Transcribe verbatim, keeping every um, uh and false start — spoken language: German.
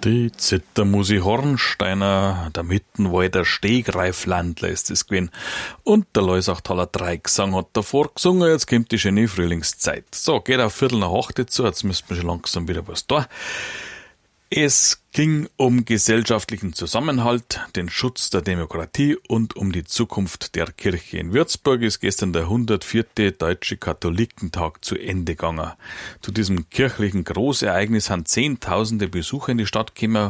Die Zittermusi Hornsteiner, der Mittenwalder Stegreiflandler ist es gewesen. Und der Leusachtaler Dreigesang hat davor gesungen, jetzt kommt die schöne Frühlingszeit. So, geht auf Viertel nach acht zu, jetzt müssten wir schon langsam wieder was da. Es ging um gesellschaftlichen Zusammenhalt, den Schutz der Demokratie und um die Zukunft der Kirche. In Würzburg ist gestern der hundertvierte Deutsche Katholikentag zu Ende gegangen. Zu diesem kirchlichen Großereignis haben zehntausende Besucher in die Stadt gekommen,